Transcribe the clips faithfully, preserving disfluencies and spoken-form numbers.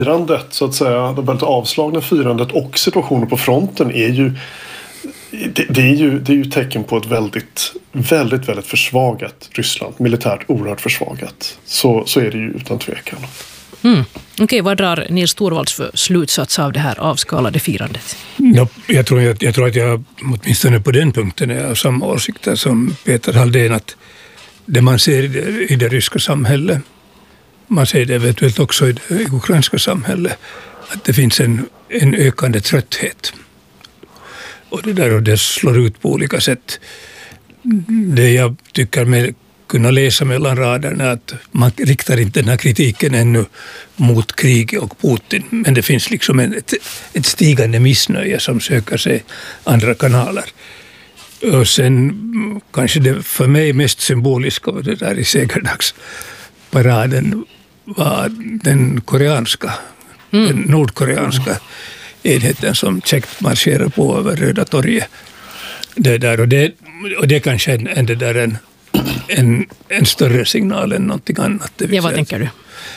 firandet, så att säga, det väldigt avslagna firandet och situationen på fronten är ju det, det är ju det är ju tecken på ett väldigt väldigt väldigt försvagat Ryssland, militärt oerhört försvagat. Så så är det ju utan tvekan. Mm. Okej, okay, vad drar Nils Torvalds för slutsats av det här avskalade firandet? Ja, jag, tror, jag, jag tror att jag åtminstone på den punkten är av samma åsikter som Peter Halldén, att det man ser i det, i det ryska samhället, man ser det eventuellt också i det ukrainska samhället, att det finns en, en ökande trötthet. Och det där och det slår ut på olika sätt. Det jag tycker med kunna läsa mellan raderna är att man riktar inte den här kritiken ännu mot krig och Putin, men det finns liksom en, ett, ett stigande missnöje som söker sig andra kanaler. Och sen kanske det för mig mest symboliska var det där i segerdagsparaden var den koreanska, mm. den nordkoreanska enheten som käckt marscherar på över Röda torget. Det där, och, det, och det kanske är en, det där en, en, en större signal än någonting annat. Det ja, vad tänker du?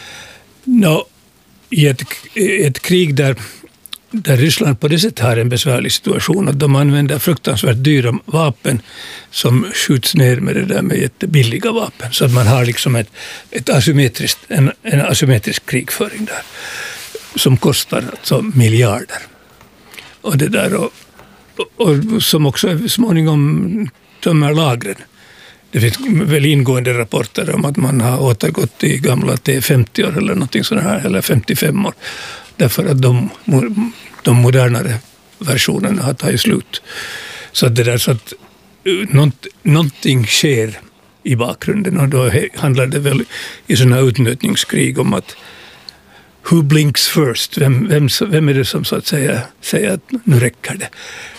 No, i ett, ett krig där, där Ryssland på det sättet har en besvärlig situation, att de använder fruktansvärt dyra vapen som skjuts ner med det där med jättebilliga vapen. Så att man har liksom ett, ett asymmetriskt, en, en asymmetrisk krigföring där som kostar alltså miljarder. Och det där och, och, och som också småningom tömmer lagren. Det finns väl ingående rapporter om att man har återgått till gamla T femtio år eller någonting sådant här, eller femtiofem år. Därför att de, de modernare versionerna har tagit slut. Så det där så att nånt, någonting sker i bakgrunden, och då handlar det väl i sådana utnötningskrig om att who blinks first? Vem, vem, vem är det som så att säga säger att nu räcker det?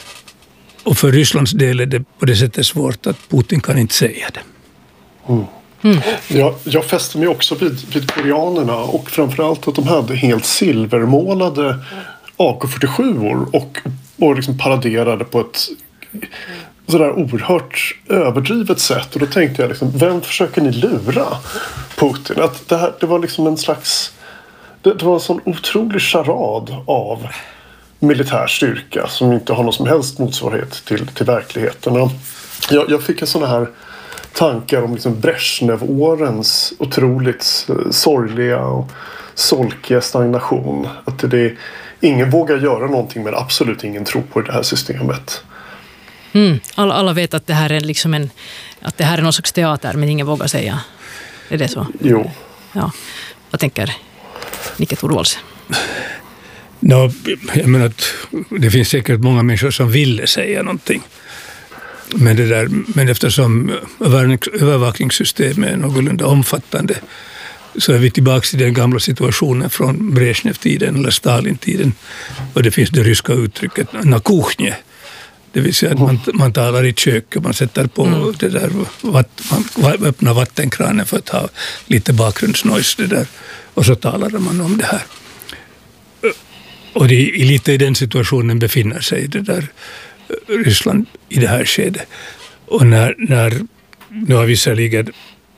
Och för Rysslands del är det på det sättet svårt att Putin kan inte säga det. Mm. Mm. Jag, jag fäste mig också vid, vid koreanerna, och framförallt att de hade helt silvermålade A K fyrtiosjuor och, och liksom paraderade på ett sådär oerhört överdrivet sätt. Och då tänkte jag liksom, vem försöker ni lura Putin? Att det, här, det var liksom en slags det, det var en sån otrolig charad av militär styrka som inte har någon som helst motsvarighet till, till verkligheten. Jag, jag fick en sån här tankar om liksom Brezhnev-årens otroligt sorgliga och solkiga stagnation. Att det, det, ingen vågar göra någonting, men absolut ingen tror på det här systemet. Mm. Alla, alla vet att det här är liksom en, att det här är någon slags teater, men ingen vågar säga. Är det så? Jo. Ja. Vad tänker Nicke Torvalds? No, jag menar att det finns säkert många människor som vill säga någonting. Men, det där, men eftersom övervakningssystemet är någorlunda omfattande, så är vi tillbaka till den gamla situationen från Brezhnev-tiden eller Stalin-tiden. Och det finns det ryska uttrycket na kuchnie. Det vill säga att man, man talar i köket, man sätter på mm. det där, vatt, man öppnar vattenkranen för att ha lite bakgrundsnoise det där, och så talar man om det här. Och det är lite i den situationen befinner sig det där Ryssland i det här skedet. Och när, när nu har visserligen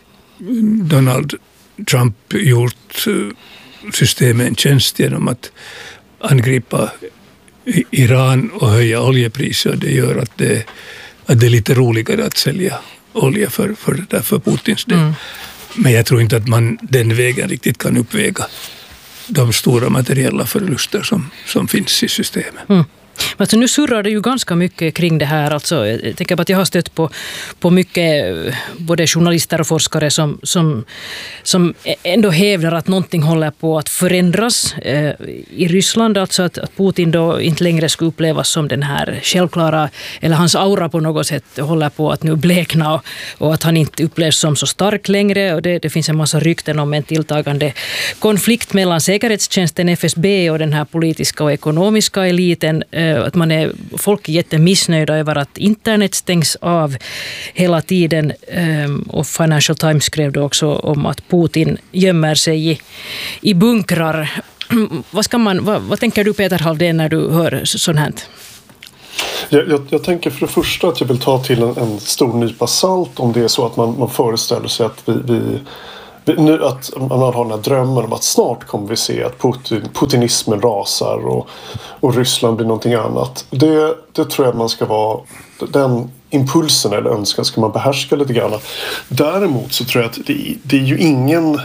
Donald Trump gjort systemet en tjänst genom att angripa Iran och höja oljepriser. Det gör att det, att det är lite roligare att sälja olja för, för, det där, för Putins del. Mm. Men jag tror inte att man den vägen riktigt kan uppväga de stora materiella förluster som, som finns i systemet. Mm. Alltså nu surrar det ju ganska mycket kring det här. Alltså, jag tänker på att jag har stött på, på mycket både journalister och forskare som, som, som ändå hävdar att någonting håller på att förändras eh, i Ryssland. Alltså att, att Putin då inte längre skulle upplevas som den här självklara, eller hans aura på något sätt håller på att nu blekna, och, och att han inte upplevs som så stark längre. Och det, det finns en massa rykten om en tilltagande konflikt mellan säkerhetstjänsten F S B och den här politiska och ekonomiska eliten. Att man är, folk är jättemissnöjda över att internet stängs av hela tiden, och Financial Times skrev då också om att Putin gömmer sig i, i bunkrar. Vad, ska man, vad, vad tänker du, Peter Halldén, när du hör sånt här? Jag, jag, jag tänker för det första att jag vill ta till en, en stor nypa salt om det är så att man, man föreställer sig att vi, vi nu att man har den här drömmen om att snart kommer vi se att Putin, putinismen rasar och, och Ryssland blir någonting annat. Det, det tror jag att man ska vara, den impulsen eller önskan ska man behärska lite grann. Däremot så tror jag att det, det är ju ingen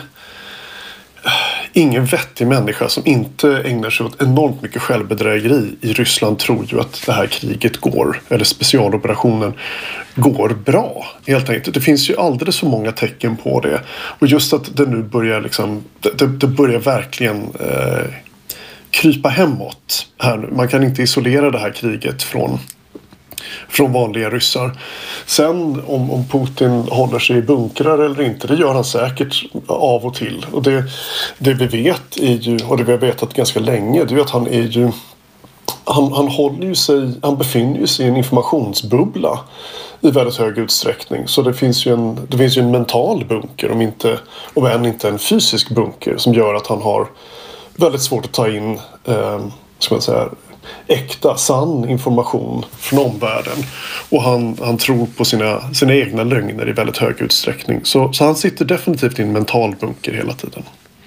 ingen vettig människa som inte ägnar sig åt enormt mycket självbedrägeri i Ryssland tror ju att det här kriget går, eller specialoperationen går bra. Helt enkelt. Det finns ju alldeles för många tecken på det. Och just att det nu börjar liksom, det, det börjar verkligen eh, krypa hemåt här nu. Man kan inte isolera det här kriget från från vanliga ryssar. Sen om, om Putin håller sig i bunkrar eller inte, det gör han säkert av och till. Och det, det vi vet är ju, och det vi har vetat ganska länge, det är att han är ju han, han håller ju sig, han befinner sig i en informationsbubbla i väldigt hög utsträckning. Så det finns ju en, det finns ju en mental bunker, om inte, om än inte en fysisk bunker, som gör att han har väldigt svårt att ta in eh, ska man säga, äkta, sann information från omvärlden. Och han, han tror på sina, sina egna lögner i väldigt hög utsträckning. Så, så han sitter definitivt i en mental bunker hela tiden.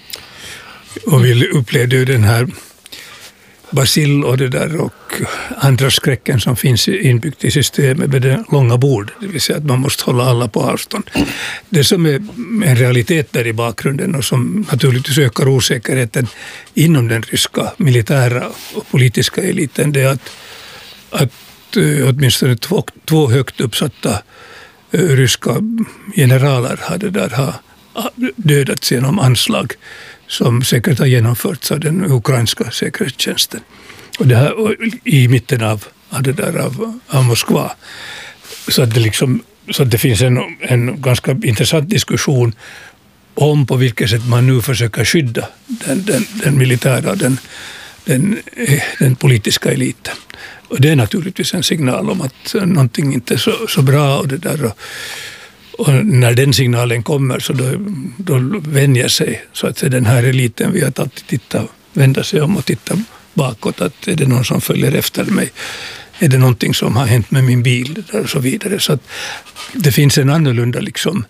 Och vi upplevde ju den här bacill och det där och andra skräcken som finns inbyggt i systemet med det långa bordet, det vill säga att man måste hålla alla på avstånd. Det som är en realitet där i bakgrunden och som naturligtvis ökar osäkerheten inom den ryska militära och politiska eliten, det är att, att åtminstone två, två högt uppsatta ryska generaler hade där har dödats genom anslag som säkert har genomförts av den ukrainska säkerhetstjänsten. Och det här i mitten av, av, det där av, av Moskva. Så att det, liksom, så att det finns en, en ganska intressant diskussion om på vilket sätt man nu försöker skydda den, den, den militära, den, den, den politiska eliten. Och det är naturligtvis en signal om att någonting inte är så, så bra och det där. Och, Och när den signalen kommer så då, då vänjer sig så att den här eliten vid att alltid titta, vända sig om och titta bakåt. Att är det någon som följer efter mig? Är det någonting som har hänt med min bil? Och så vidare. Så att det finns en annorlunda, liksom,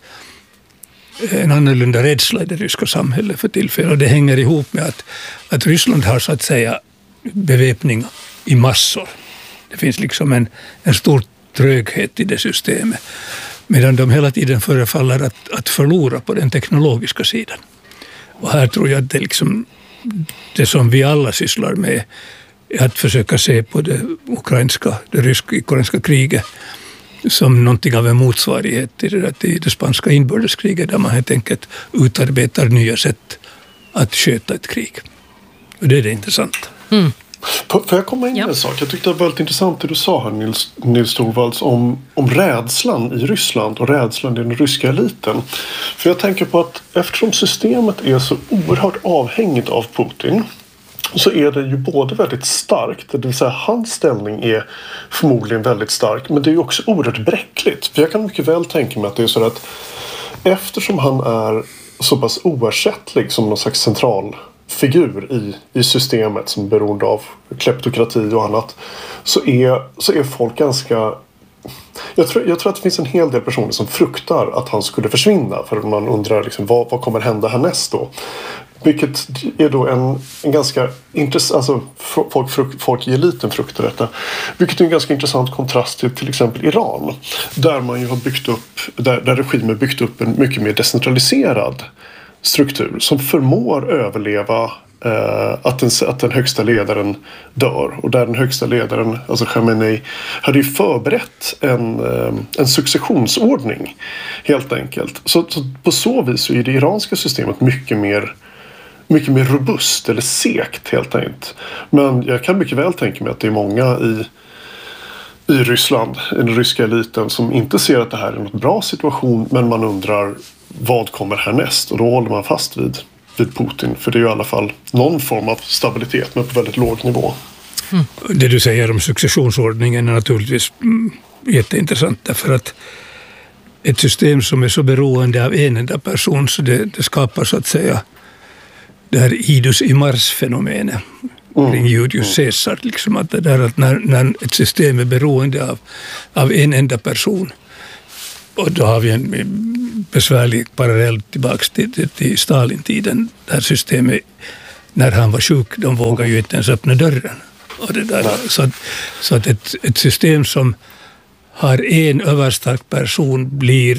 en annorlunda rädsla i det ryska samhället för tillfället. Och det hänger ihop med att, att Ryssland har så att säga beväpning i massor. Det finns liksom en, en stor tröghet i det systemet. Medan de hela tiden förefaller att, att förlora på den teknologiska sidan. Och här tror jag att det, liksom, det som vi alla sysslar med är att försöka se på det ukrainska, det ryska, ukrainska kriget som någonting av en motsvarighet till det, till det spanska inbördeskriget där man helt enkelt utarbetar nya sätt att sköta ett krig. Och det är det intressanta. Mm. Får jag komma in med ja. en sak? Jag tyckte det var väldigt intressant det du sa här, Nils, Nils Torvalds, om, om rädslan i Ryssland och rädslan i den ryska eliten. För jag tänker på att eftersom systemet är så oerhört avhängigt av Putin så är det ju både väldigt starkt, det vill säga hans ställning är förmodligen väldigt stark, men det är ju också oerhört bräckligt. För jag kan mycket väl tänka mig att det är så att eftersom han är så pass oersättlig som någon slags central figur i, i systemet som är beroende av kleptokrati och annat, så är, så är folk ganska... Jag tror, jag tror att det finns en hel del personer som fruktar att han skulle försvinna, för man undrar liksom, vad, vad kommer hända härnäst då? Vilket är då en, en ganska intressant... Alltså folk, fruk, folk i eliten fruktar detta. Vilket är en ganska intressant kontrast till till exempel Iran. Där man ju har byggt upp... Där, där regimen byggt upp en mycket mer decentraliserad struktur som förmår överleva eh, att, den, att den högsta ledaren dör. Och där den högsta ledaren, alltså Khamenei, hade ju förberett en, eh, en successionsordning helt enkelt. Så, så på så vis så är det iranska systemet mycket mer, mycket mer robust eller segt helt enkelt. Men jag kan mycket väl tänka mig att det är många i i Ryssland, i den ryska eliten, som inte ser att det här är en bra situation, men man undrar vad kommer härnäst, och då håller man fast vid, vid Putin, för det är ju i alla fall någon form av stabilitet, men på väldigt låg nivå. Mm. Det du säger om successionsordningen är naturligtvis mm, jätteintressant, därför att ett system som är så beroende av en enda person, så det, det skapar så att säga det här idus i mars-fenomenet kring mm. Julius Caesar. Liksom att det där att när, när ett system är beroende av, av en enda person, och då har vi en, besvärlig parallell tillbaka till, till, till Stalin-tiden. Det här systemet, när han var sjuk, de vågade ju inte ens öppna dörren. Och det där, så att, så att ett, ett system som har en överstark person blir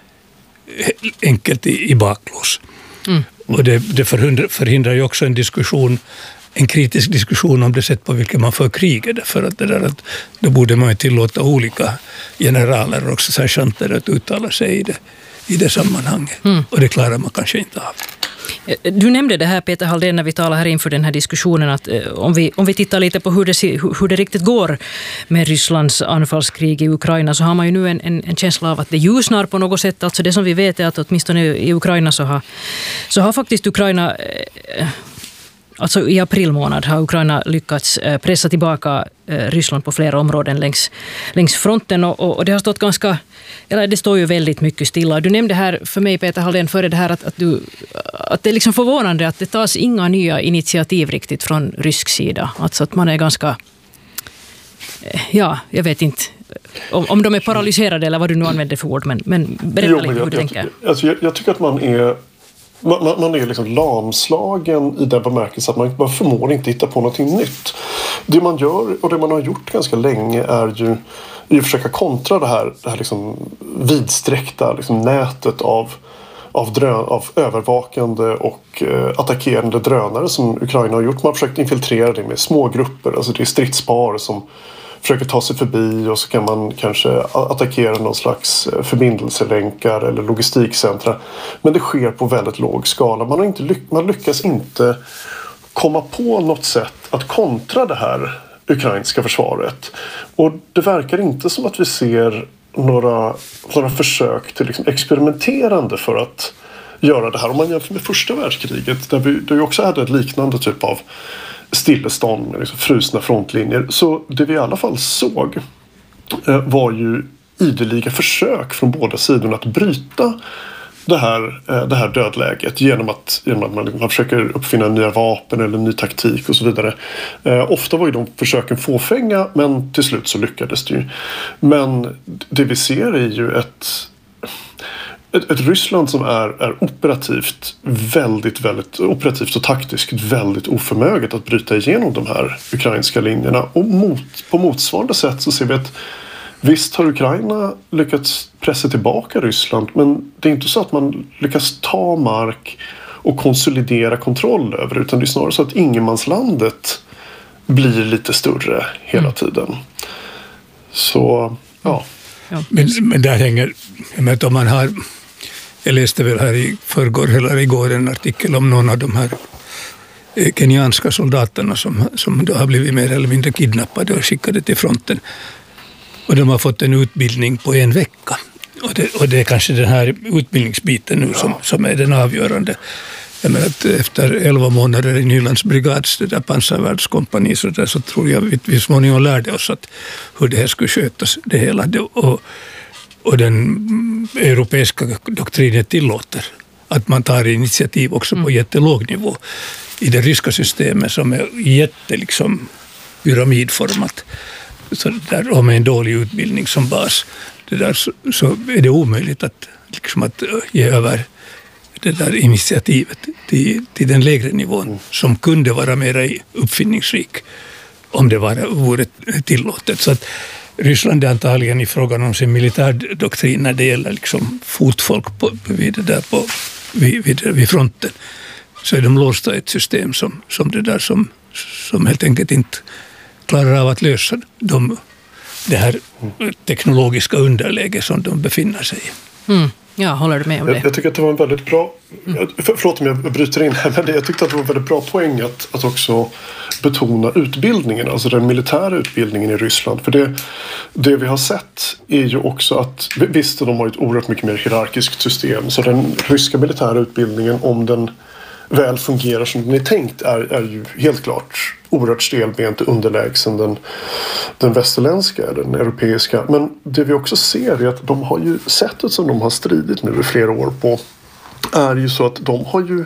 enkelt i, i baklås. Mm. Och det, det förhindrar, förhindrar ju också en diskussion, en kritisk diskussion om det sätt på vilket man för kriget. Därför att det där att då borde man ju tillåta olika generaler och också sergeanter att uttala sig i det, i det sammanhanget. Mm. Och det klarar man kanske inte av. Du nämnde det här, Peter Halldén, när vi talade här inför den här diskussionen, att om vi, om vi tittar lite på hur det, hur det riktigt går med Rysslands anfallskrig i Ukraina, så har man ju nu en, en, en känsla av att det ljusnar på något sätt. Alltså det som vi vet är att åtminstone i Ukraina så har, så har faktiskt Ukraina... Alltså i april månad har Ukraina lyckats pressa tillbaka Ryssland på flera områden längs, längs fronten, och, och det har stått ganska, eller det står ju väldigt mycket stilla. Du nämnde här för mig, Peter Halldén, före det här att, att, du, att det är liksom förvånande att det tas inga nya initiativ riktigt från rysk sida. Alltså att man är ganska, ja, jag vet inte om, om de är paralyserade eller vad du nu använder för ord, men, men berätta jo, lite hur jag, du jag, tänker. Alltså jag, jag tycker att man är Man, man är liksom lamslagen i den bemärkelsen att man, man förmår inte hitta på någonting nytt. Det man gör och det man har gjort ganska länge är ju att försöka kontra det här, det här liksom vidsträckta liksom nätet av, av, drön, av övervakande och eh, attackerande drönare som Ukraina har gjort. Man har försökt infiltrera det med små grupper. Alltså det är stridspar som försöker ta sig förbi, och så kan man kanske attackera någon slags förbindelselänkar eller logistikcentra. Men det sker på väldigt låg skala. Man, har inte lyck- man lyckas inte komma på något sätt att kontra det här ukrainska försvaret. Och det verkar inte som att vi ser några, några försök till liksom experimenterande för att göra det här. Om man jämför med första världskriget, där vi, där vi också hade ett liknande typ av stillestånd med liksom frusna frontlinjer. Så det vi i alla fall såg eh, var ju ideliga försök från båda sidorna att bryta det här, eh, det här dödläget genom att, genom att man, man försöker uppfinna nya vapen eller ny taktik och så vidare. Eh, ofta var ju de försöken fåfänga, men till slut så lyckades det ju. Men det vi ser är ju ett Ett, ett Ryssland som är, är operativt väldigt, väldigt operativt och taktiskt väldigt oförmöget att bryta igenom de här ukrainska linjerna. Och mot, på motsvarande sätt så ser vi att visst har Ukraina lyckats pressa tillbaka Ryssland, men det är inte så att man lyckas ta mark och konsolidera kontroll över, utan det är snarare så att ingenmanslandet blir lite större hela tiden. Så, ja. ja. Men, men där hänger, jag menar, om man har Jag läste väl här i förrgår eller igår en artikel om någon av de här kenyanska soldaterna som, som då har blivit mer eller mindre kidnappade och skickade till fronten. Och de har fått en utbildning på en vecka. Och det, och det är kanske den här utbildningsbiten nu som, som är den avgörande. Jag menar att efter elva månader i Nylands brigads, det där pansarvärdskompani, så, där, så tror jag vi, vi småningom lärde oss att hur det här skulle skötas, det hela. Och, Och den europeiska doktrinen tillåter att man tar initiativ också på jättelåg nivå. I det ryska systemet som är jätte liksom pyramidformat, så där, och med en dålig utbildning som bas, det där, så, så är det omöjligt att, liksom att ge över det där initiativet till, till den lägre nivån som kunde vara mer uppfinningsrik om det var, vore tillåtet. Så att Ryssland är antagligen i frågan om sin militärdoktrin när det gäller liksom fotfolk på, vid, det där på, vid, vid, vid fronten, så är de låsta i ett system som, som det där som, som helt enkelt inte klarar av att lösa de, det här teknologiska underläge som de befinner sig i. Mm. Ja, håller du med om det? Jag, jag tycker att det var en väldigt bra... Mm. För, förlåt om jag bryter in här, men jag tyckte att det var en väldigt bra poäng att, att också betona utbildningen, alltså den militära utbildningen i Ryssland. För det, det vi har sett är ju också att, visst, de har ett oerhört mycket mer hierarkiskt system, så den ryska militära utbildningen, om den väl fungerar som den är tänkt, är, är ju helt klart oerhört stelbent och underlägsen den, den västerländska, den europeiska. Men det vi också ser är att de har ju, sättet som de har stridit nu i flera år på, är ju så att de har ju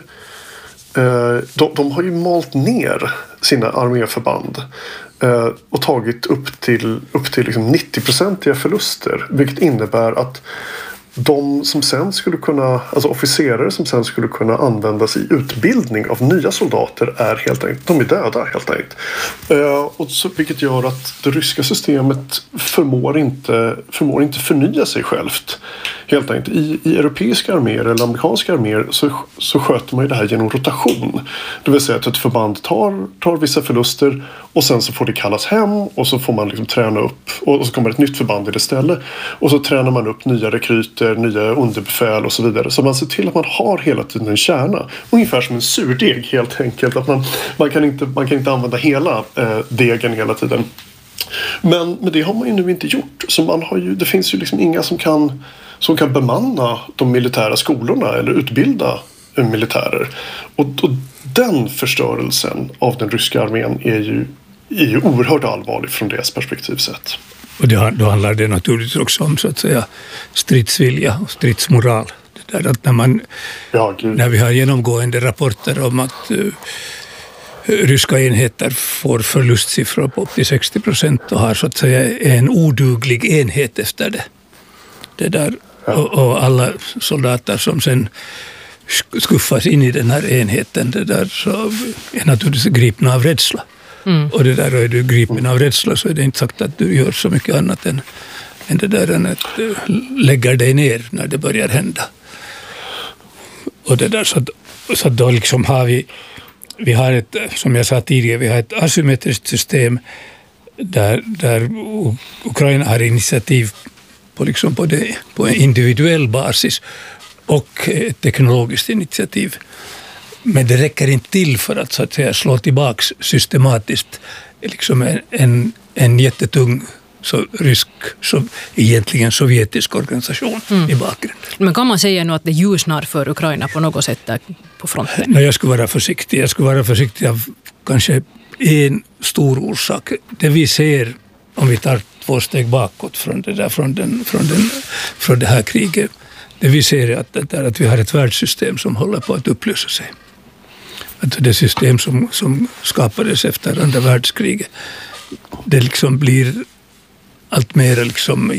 eh, de, de har ju malt ner sina arméförband eh, och tagit upp till, upp till liksom nittio procentiga förluster, vilket innebär att de som sen skulle kunna, alltså officerare som sen skulle kunna användas i utbildning av nya soldater är helt enkelt, de är döda helt enkelt. Uh, och så, vilket gör att det ryska systemet förmår inte, förmår inte förnya sig självt. Helt enkelt. I, i europeiska arméer eller amerikanska arméer så, så sköter man ju det här genom rotation. Det vill säga att ett förband tar, tar vissa förluster och sen så får det kallas hem och så får man liksom träna upp och, och så kommer ett nytt förband i det stället och så tränar man upp nya rekryter, nya underbefäl och så vidare. Så man ser till att man har hela tiden en kärna. Ungefär som en surdeg helt enkelt. Att man, man, kan, inte, man kan inte använda hela eh, degen hela tiden. Men, men det har man ju nu inte gjort. Så man har ju, det finns ju liksom inga som kan, som kan bemanna de militära skolorna eller utbilda militärer. Och, och den förstörelsen av den ryska armén är ju, är ju oerhört allvarlig från deras perspektiv sett. Och det, då handlar det naturligtvis också om så att säga stridsvilja och stridsmoral. Det där att när, man, ja, när vi har genomgående rapporter om att uh, ryska enheter får förlustsiffror på upp till sextio procent och har så att säga en oduglig enhet efter det. Det där, ja. och, och alla soldater som sen skuffas in i den här enheten, det där så är naturligtvis gripna av rädsla. Mm. Och det där, är du gripen av rädsla så är det inte sagt att du gör så mycket annat än, än det där än att du lägger dig ner när det börjar hända. Och det där så, så då liksom har vi vi har ett, som jag sa tidigare, vi har ett asymmetriskt system där, där Ukraina har initiativ på, liksom på, det, på en individuell basis och ett teknologiskt initiativ. Men det räcker inte till för att, så att säga, slå tillbaka systematiskt liksom en, en, en jättetung så rysk, så egentligen sovjetisk organisation mm. i bakgrunden. Men kan man säga nu att det ljusnar för Ukraina på något sätt där på fronten? Nej, jag skulle vara försiktig. Jag skulle vara försiktig av kanske en stor orsak. Det vi ser, om vi tar två steg bakåt från det, där, från den, från den, från det här kriget, det vi ser är att, det är att vi har ett världssystem som håller på att upplösa sig. Att det system som, som skapades efter andra världskriget, det liksom blir allt mer liksom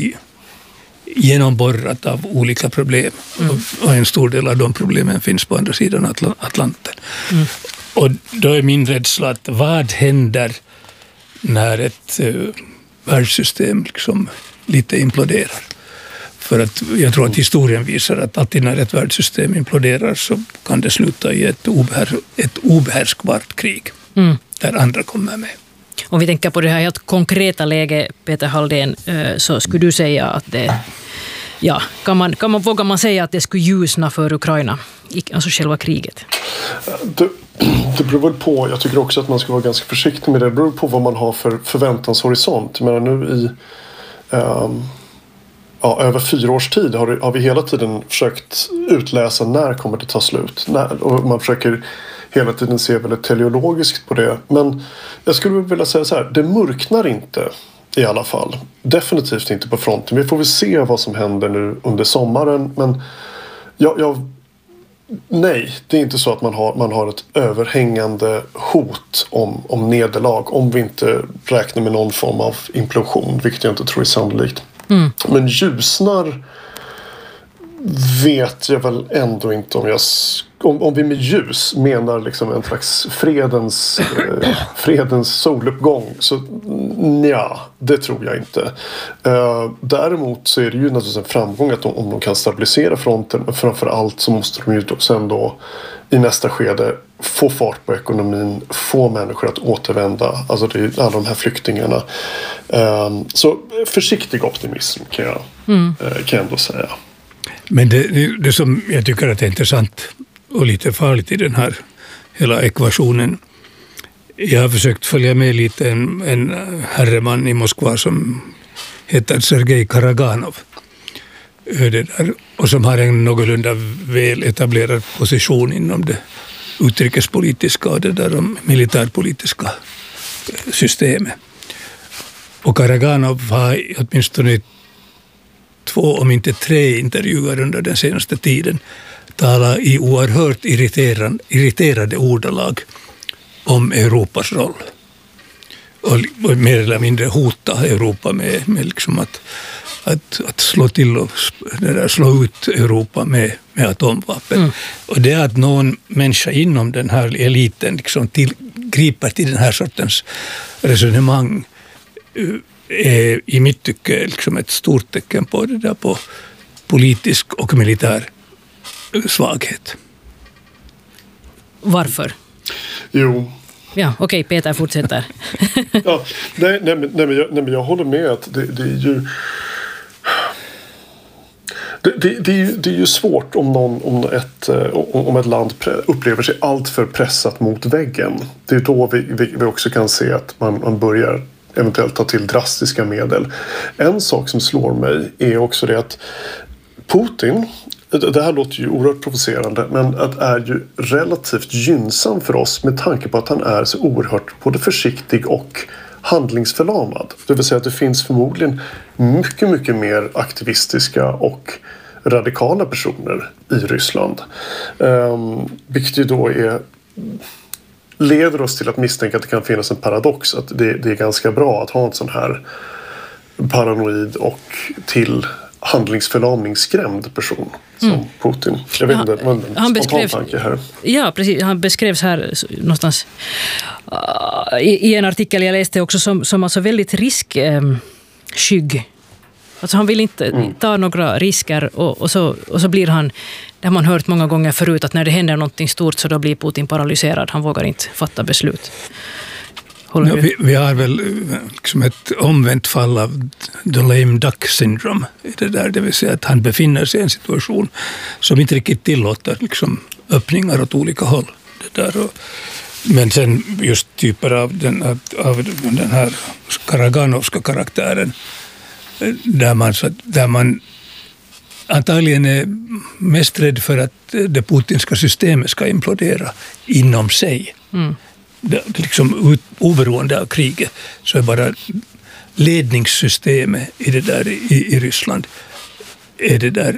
genomborrat av olika problem. Mm. Och en stor del av de problemen finns på andra sidan Atl- Atlanten. Mm. Och då är min rädsla att vad händer när ett uh, världssystem liksom lite imploderar? För att jag tror att historien visar att alltid när ett världssystem imploderar så kan det sluta i ett, obehär, ett obehärskbart krig mm. där andra kommer med. Om vi tänker på det här helt konkreta läget, Peter Halldén, så skulle du säga att det, ja, kan man, kan man, vågar man säga att det skulle ljusna för Ukraina, alltså själva kriget? Det, det beror väl på, jag tycker också att man ska vara ganska försiktig med det. Det beror på vad man har för förväntanshorisont. Jag menar nu i um, ja, över fyra års tid har, har vi hela tiden försökt utläsa när kommer det ta slut. När, och man försöker hela tiden se väldigt teleologiskt på det. Men jag skulle vilja säga så här, det mörknar inte i alla fall. Definitivt inte på fronten. Vi får väl se vad som händer nu under sommaren. Men jag, jag, nej, det är inte så att man har, man har ett överhängande hot om, om nederlag. Om vi inte räknar med någon form av implosion, vilket jag inte tror är sannolikt. Mm. Men ljusnar vet jag väl ändå inte om jag... Om, om vi med ljus menar liksom en slags fredens, eh, fredens soluppgång så ja, det tror jag inte. Eh, däremot så är det ju naturligtvis en framgång att de, om de kan stabilisera fronten, men framför allt så måste de ju då sen då i nästa skede få fart på ekonomin, få människor att återvända, alltså det är alla de här flyktingarna. Eh, så försiktig optimism kan jag, mm. eh, kan jag ändå säga. Men det, det, det som jag tycker att är intressant och lite farligt i den här hela ekvationen. Jag har försökt följa med lite en, en herreman i Moskva som heter Sergej Karaganov. Det där, och som har en någorlunda väl etablerad position inom det utrikespolitiska och det där om militärpolitiska systemet. Och Karaganov har åtminstone två, om inte tre intervjuer under den senaste tiden talar i oerhört irriterande, irriterade ordalag om Europas roll. Och, och mer eller mindre hota Europa med, med liksom att att, att slå till och det där, slå ut Europa med, med atomvapen. Mm. Och det är att någon människa inom den här eliten liksom till, griper till den här sortens resonemang är i mitt tycke liksom ett stort tecken på det där, på politisk och militär svaghet. Varför? Jo. Ja, okej, okay, Peter fortsätter. ja, nej, nej, men, nej, men jag, nej, men jag håller med att det, det är ju det, det, det, är ju, det är ju svårt om, någon, om, ett, om ett land upplever sig allt för pressat mot väggen. Det är då vi, vi, vi också kan se att man, man börjar eventuellt ta till drastiska medel. En sak som slår mig är också det att Putin, det här låter ju oerhört provocerande, men att är ju relativt gynnsam för oss med tanke på att han är så oerhört både försiktig och handlingsförlamad. Det vill säga att det finns förmodligen mycket, mycket mer aktivistiska och radikala personer i Ryssland. Um, vilket ju då är, leder oss till att misstänka att det kan finnas en paradox. Att det, det är ganska bra att ha en sån här paranoid och till handlingsförlamningsskrämd person som mm. Putin. Jag vet inte, men en spontan tanke här. Ja, precis. Han beskrevs här någonstans uh, i, i en artikel jag läste också som, som alltså väldigt riskskygg. Um, alltså han vill inte mm. ta några risker och, och, så, och så blir han, det har man hört många gånger förut, att när det händer någonting stort så då blir Putin paralyserad. Han vågar inte fatta beslut. Ja, vi, vi har väl liksom ett omvänt fall av the lame duck syndrome. Det, där, det vill säga att han befinner sig i en situation som inte riktigt tillåter liksom öppningar åt olika håll. Det där och, men sen just typer av den, av den här Karaganovska karaktären där man, där man antagligen är mest rädd för att det putinska systemet ska implodera inom sig. Mm. Det, liksom oberoende av kriget så är bara ledningssystemet i det där i, i Ryssland är det där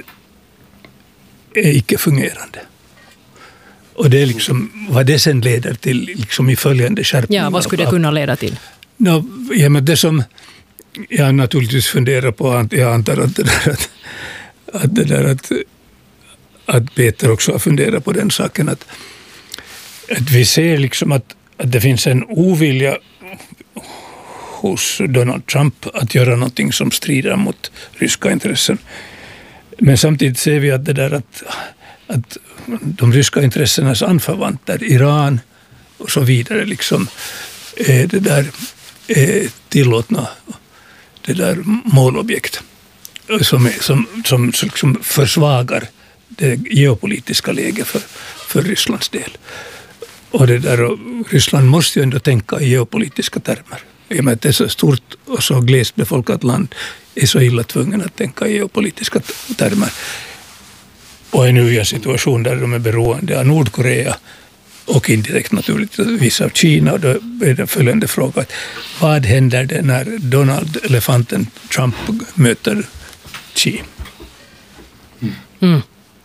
är icke fungerande. Och det är liksom vad det sen leder till liksom i följande skärpningar. Ja, vad skulle det kunna leda till? No, ja, men det som jag naturligtvis funderar på, jag antar att det där att, att, det där att, att Peter också har funderat på den saken, att, att vi ser liksom att att det finns en ovilja hos Donald Trump att göra någonting som strider mot ryska intressen. Men samtidigt ser vi att det där att, att de ryska intressenas anförvanter, Iran och så vidare, liksom är det där är tillåtna det där målobjekt som, är, som, som, som försvagar det geopolitiska läget för, för Rysslands del. Och det där, och Ryssland måste ju ändå tänka i geopolitiska termer. I och med att det är så stort och så glest befolkat land är så illa tvungen att tänka i geopolitiska termer. Och är nu i en situation där de är beroende av Nordkorea och indirekt naturligtvis av Kina. Och då är det följande fråga: vad händer det när Donald elefanten Trump möter Xi? Mm.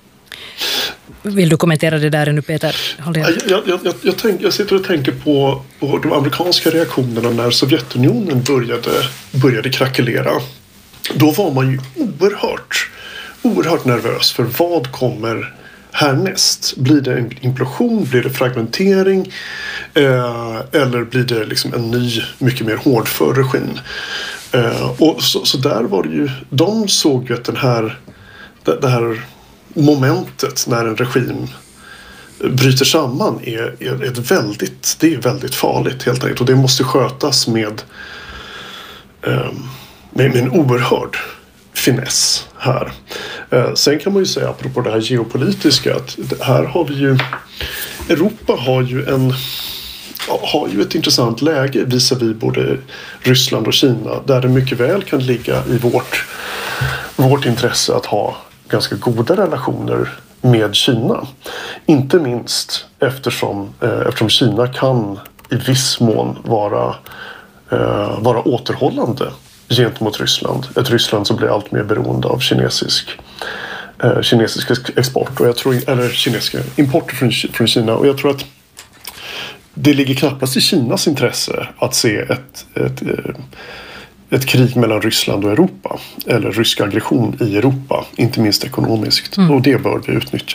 Vill du kommentera det där nu, Peter? Jag, jag, jag, jag, tänk, jag sitter och tänker på, på de amerikanska reaktionerna när Sovjetunionen började, började krackelera. Då var man ju oerhört, oerhört nervös för vad kommer härnäst. Blir det en implosion? Blir det fragmentering? Eh, eller blir det liksom en ny, mycket mer hårdför regim? Eh, och så, så där var det ju, de såg ju att den här, det, det här momentet när en regim bryter samman är, är ett väldigt, det är väldigt farligt helt enkelt, och det måste skötas med, med, med en oerhörd finess här. Sen kan man ju säga apropå det här geopolitiska att här har vi ju, Europa har ju en har ju ett intressant läge visavi både Ryssland och Kina, där det mycket väl kan ligga i vårt, vårt intresse att ha ganska goda relationer med Kina. Inte minst eftersom, eh, eftersom Kina kan i viss mån vara, eh, vara återhållande gentemot Ryssland. Ett Ryssland som blir allt mer beroende av kinesisk, eh, kinesisk export och jag tror, eller kinesiska import från, från Kina. Och jag tror att det ligger knappast i Kinas intresse att se ett, ett, ett krig mellan Ryssland och Europa. Eller rysk aggression i Europa, inte minst ekonomiskt. Mm. Och det bör vi utnyttja.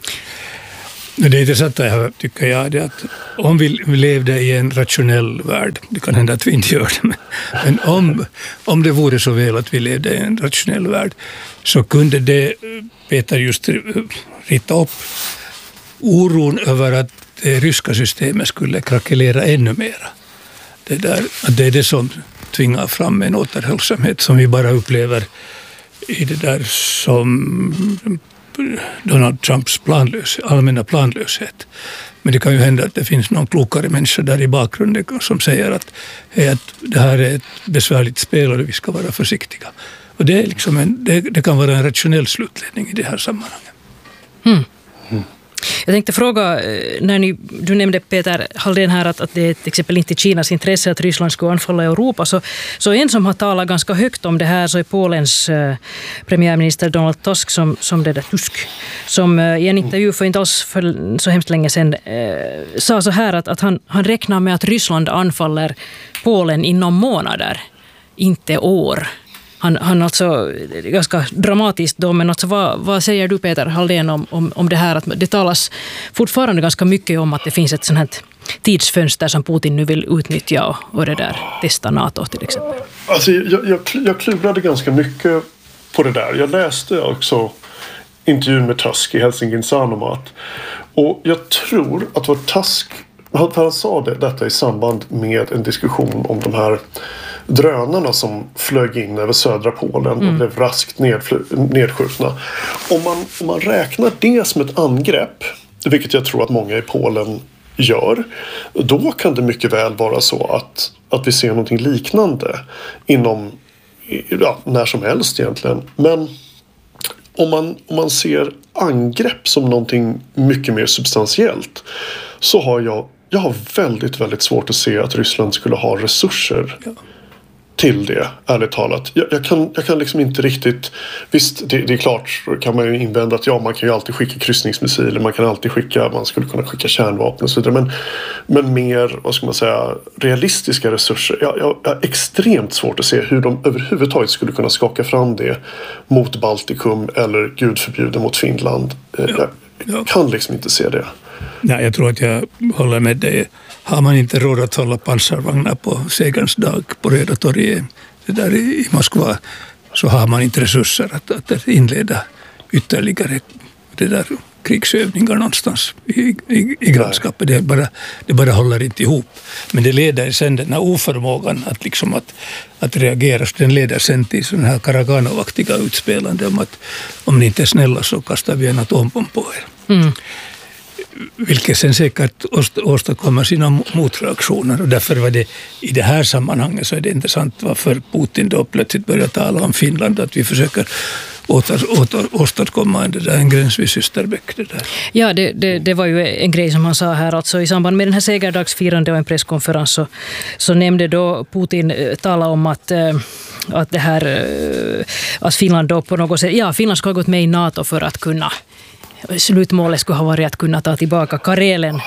Det intressanta här tycker jag är att om vi levde i en rationell värld, det kan hända att vi inte gör det, men, men om, om det vore så väl att vi levde i en rationell värld, så kunde det, Peter, just rita upp oron över att det ryska systemet skulle krackelera ännu mer. Det, där, att det är det som tvingar fram en återhållsamhet som vi bara upplever i det där som Donald Trumps planlös, allmänna planlöshet. Men det kan ju hända att det finns någon klokare människa där i bakgrunden som säger att, hej, att det här är ett besvärligt spel och vi ska vara försiktiga. Och det, är liksom en, det, det kan vara en rationell slutledning i det här sammanhanget. Mm. Mm. Jag tänkte fråga, när ni, du nämnde Peter Halldén här att, att det är till exempel inte Kinas intresse att Ryssland skulle anfalla Europa, så, så en som har talat ganska högt om det här så är Polens eh, premiärminister Donald Tusk som, som det där Tusk, som eh, i en intervju för inte alls för så hemskt länge sedan eh, sa så här att, att han, han räknar med att Ryssland anfaller Polen inom månader, inte år. Han, han alltså, det är ganska dramatiskt då, men alltså vad, vad säger du Peter Halldén om, om, om det här? Att det talas fortfarande ganska mycket om att det finns ett sånt här tidsfönster som Putin nu vill utnyttja och, och det där testa NATO till exempel. Alltså, jag, jag, jag klurade ganska mycket på det där. Jag läste också intervjun med Tusk i Helsingin Sanomat. Och jag tror att vad Tusk, han sa det, detta i samband med en diskussion om de här drönarna som flög in över södra Polen och mm. blev raskt nedfly- nedskjutna. Om man, om man räknar det som ett angrepp, vilket jag tror att många i Polen gör, då kan det mycket väl vara så att, att vi ser någonting liknande inom, ja, när som helst egentligen. Men om man, om man ser angrepp som någonting mycket mer substantiellt, så har jag, jag har väldigt, väldigt svårt att se att Ryssland skulle ha resurser ja. till det, ärligt talat. Jag, jag, kan, jag kan liksom inte riktigt... Visst, det, det är klart, kan man ju invända att ja, man kan ju alltid skicka kryssningsmissiler, man kan alltid skicka, man skulle kunna skicka kärnvapen och så vidare. Men, men mer, vad ska man säga, realistiska resurser. Jag, jag, jag har extremt svårt att se hur de överhuvudtaget skulle kunna skaka fram det mot Baltikum eller gud förbjude mot Finland. Ja, jag ja. kan liksom inte se det. Nej, jag tror att jag håller med dig. Har man inte råd att hålla pansarvagnar på segerns dag på Röda torget det där i Moskva, så har man inte resurser att, att inleda ytterligare det där krigsövningar någonstans i, i, i grannskapet. Det bara, det bara håller inte ihop. Men det leder sen den här oförmågan att, liksom att, att reagera. Den leder sen till sådana här Karaganov-aktiga utspelande om att om ni inte är snälla så kastar vi en atombomb på er. Mm. Vilket sen säkert åstadkommer sina motreaktioner. Och därför var det i det här sammanhanget så är det intressant varför Putin då plötsligt börjar tala om Finland, att vi försöker åter, åter, åstadkomma en, det där, en gräns vid Systerbäck. Det där. Ja, det, det, det var ju en grej som han sa här. Alltså, i samband med den här segerdagsfirande och en presskonferens så, så nämnde då Putin tala om att att det här att Finland då på något sätt, ja, Finland ska ha gått med i NATO för att kunna, slutmålet skulle ha varit att kunna ta tillbaka Karelen.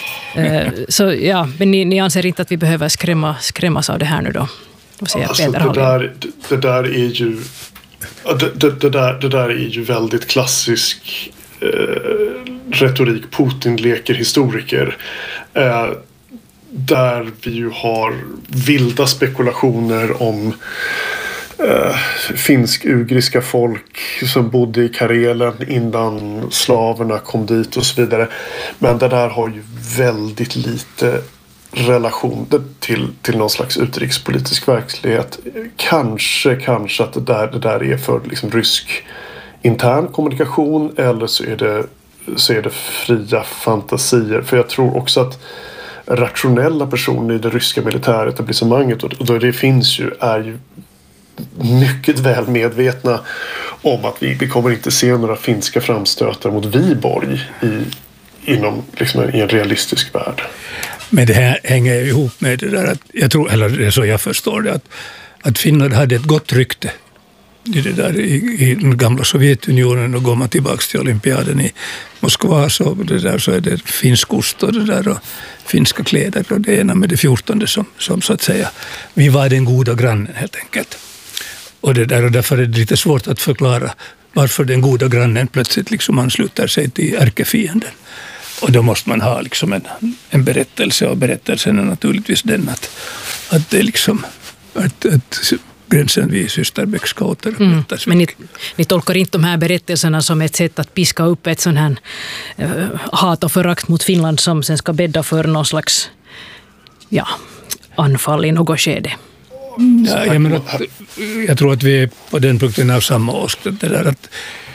Så ja, men ni, ni anser inte att vi behöver skrämma, skrämmas av det här nu då? Säger alltså, Peter det, där, det, det där är ju det, det, det, där, det där är ju väldigt klassisk eh, retorik. Putin leker historiker. Eh, där vi ju har vilda spekulationer om Uh, finsk-ugriska folk som bodde i Karelen innan slaverna kom dit och så vidare. Men det där har ju väldigt lite relation till, till någon slags utrikespolitisk verklighet. Kanske, kanske att det där, det där är för liksom rysk intern kommunikation, eller så är det, så är det fria fantasier. För jag tror också att rationella personer i det ryska militäretablissemanget, och då det finns ju, är ju mycket väl medvetna om att vi, vi kommer inte se några finska framstötar mot Viborg i, inom liksom en, i en realistisk värld. Men det här hänger ju ihop med det där att jag tror, eller det är så jag förstår det, att, att Finland hade ett gott rykte i, det där, i, i den gamla Sovjetunionen, och går man tillbaka till olympiaden i Moskva så, det där, så är det finsk ost och, det där, och finska kläder och det ena med det fjortonde som, som så att säga, vi var den goda grannen helt enkelt. Och, det där, och därför är det lite svårt att förklara varför den goda grannen plötsligt liksom ansluter sig till ärkefienden. Och då måste man ha liksom en, en berättelse, och berättelsen är naturligtvis den att, att det är liksom att, att gränsen vid Systerbäck ska återupprättas. Mm. Men ni, ni tolkar inte de här berättelserna som ett sätt att piska upp ett sån här äh, hat och förakt mot Finland som sen ska bädda för någon slags ja, anfall i något skede? Ja, jag, menar att, jag tror att vi är på den punkten av samma åsikt. Det där att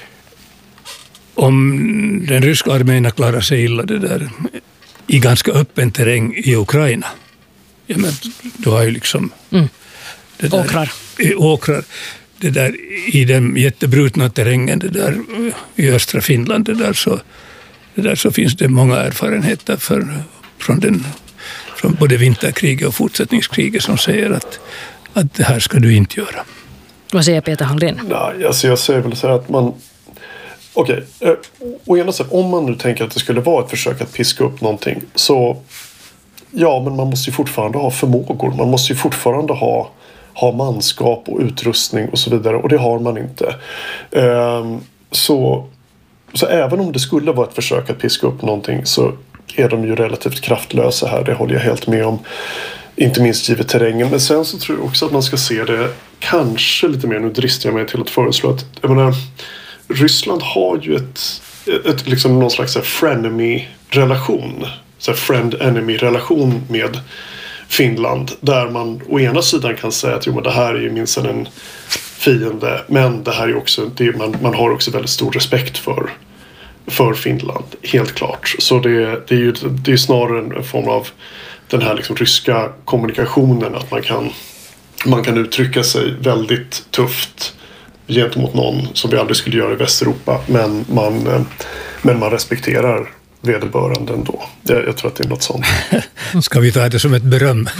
om den ryska armén klarar sig illa det där, i ganska öppen terräng i Ukraina, ja, men du har ju liksom mm. det där, åkrar. åkrar det där, i den jättebrutna terrängen det där, i östra Finland det där, så, det där, så finns det många erfarenheter för, från, den, från både vinterkriget och fortsättningskriget som säger att, att det här ska du inte göra. Vad säger Peter Halldén? Nej, alltså jag säger väl så här att man okej, okay. Å ena sidan, om man nu tänker att det skulle vara ett försök att piska upp någonting, så ja, men man måste ju fortfarande ha förmågor. Man måste ju fortfarande ha, ha manskap och utrustning och så vidare, och det har man inte. Um, så, så även om det skulle vara ett försök att piska upp någonting, så är de ju relativt kraftlösa här. Det håller jag helt med om. Inte minst givet terrängen. Men sen så tror jag också att man ska se det kanske lite mer, nu dristar jag mig till att föreslå att, jag menar, Ryssland har ju ett, ett liksom någon slags frenemy-relation, så friend-enemy-relation med Finland, där man å ena sidan kan säga att jo, men det här är ju minst en fiende, men det här är också, det, man, man har också väldigt stor respekt för, för Finland, helt klart. Så det, det är ju det är snarare en form av den här liksom ryska kommunikationen, att man kan, man kan uttrycka sig väldigt tufft gentemot någon som vi aldrig skulle göra i Västeuropa, men man, men man respekterar vederbörande ändå. Jag, jag tror att det är något sånt. Ska vi ta det som ett beröm?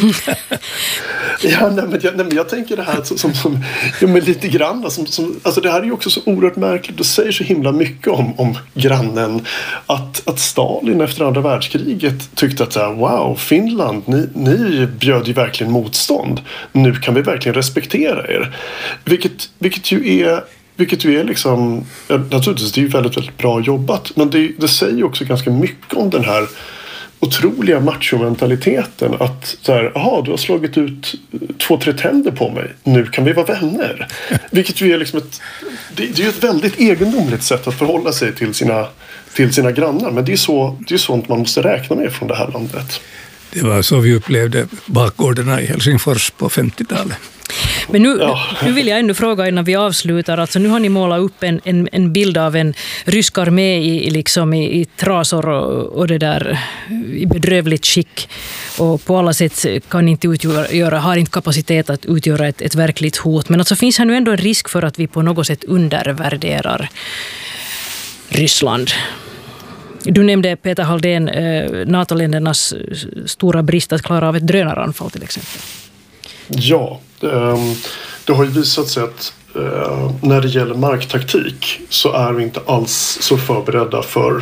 Ja, nej, men jag, nej, men jag tänker det här som, som ja, men lite grann. Som, som, alltså det här är ju också så oerhört märkligt. Det säger så himla mycket om, om grannen. Att, att Stalin efter andra världskriget tyckte att så här, wow, Finland, ni, ni bjöd ju verkligen motstånd. Nu kan vi verkligen respektera er. Vilket, vilket ju är Vilket ju är liksom, naturligtvis det är ju väldigt, väldigt bra jobbat, men det, det säger också ganska mycket om den här otroliga machomentaliteten, att så här, aha, du har slagit ut två, tre tänder på mig, nu kan vi vara vänner. Vilket ju är liksom ett, det, det är ju ett väldigt egendomligt sätt att förhålla sig till sina, till sina grannar, men det är så, det är sånt man måste räkna med från det här landet. Det var så vi upplevde bakgårdarna i Helsingfors på femtiotalet. Men nu, ja. nu vill jag ännu fråga innan vi avslutar. Alltså nu har ni målat upp en, en, en bild av en rysk armé i, liksom i, i trasor och, och det där i bedrövligt skick. Och på alla sätt kan inte utgöra, har inte kapacitet att utgöra ett, ett verkligt hot. Men alltså finns här nu ändå en risk för att vi på något sätt undervärderar Ryssland. Du nämnde, Peter Halldén, NATO-ländernas stora brist att klara av ett drönaranfall till exempel. Ja, det har ju visat sig att när det gäller marktaktik så är vi inte alls så förberedda för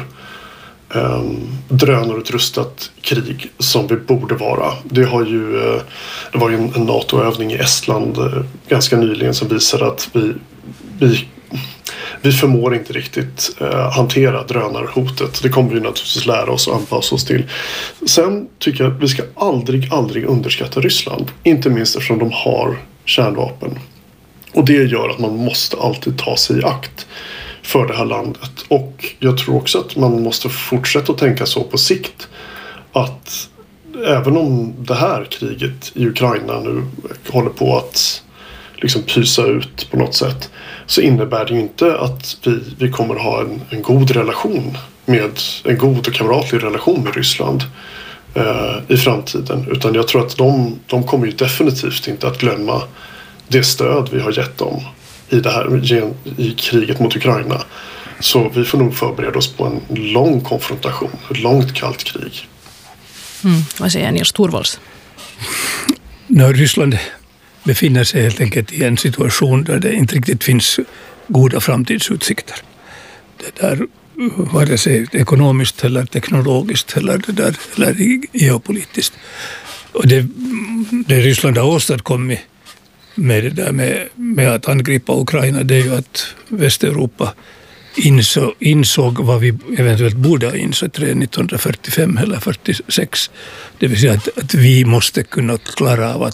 drönarutrustat krig som vi borde vara. Det, har ju, det var ju en NATO-övning i Estland ganska nyligen som visade att vi, vi Vi förmår inte riktigt eh, hantera drönarhotet. Det kommer vi naturligtvis lära oss och anpassa oss till. Sen tycker jag att vi ska aldrig, aldrig underskatta Ryssland. Inte minst eftersom de har kärnvapen. Och det gör att man måste alltid ta sig i akt för det här landet. Och jag tror också att man måste fortsätta att tänka så på sikt. Att även om det här kriget i Ukraina nu håller på att liksom pysa ut på något sätt, så innebär det ju inte att vi, vi kommer ha en, en god relation med en god och kamratlig relation med Ryssland eh, i framtiden. Utan jag tror att de, de kommer ju definitivt inte att glömma det stöd vi har gett dem i, det här, i kriget mot Ukraina. Så vi får nog förbereda oss på en lång konfrontation, ett långt kallt krig. Mm, vad säger Nils Torvalds? No, Ryssland befinner sig helt enkelt i en situation där det inte riktigt finns goda framtidsutsikter. Det där, vare sig ekonomiskt eller teknologiskt eller, det där, eller geopolitiskt. Och det, det Ryssland har åstadkommit med det där med, med att angripa Ukraina, det är ju att Västeuropa insåg, insåg vad vi eventuellt borde ha insett redan nittonhundrafyrtiofem eller fyrtiosex. Det vill säga att, att vi måste kunna klara av att